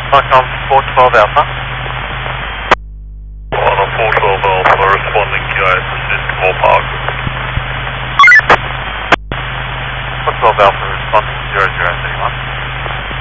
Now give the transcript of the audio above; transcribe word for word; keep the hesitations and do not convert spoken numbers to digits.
Micron four twelve Alpha. On a four twelve Alpha, responding Q A, assist Moore Park. four twelve Alpha responding zero zero three one.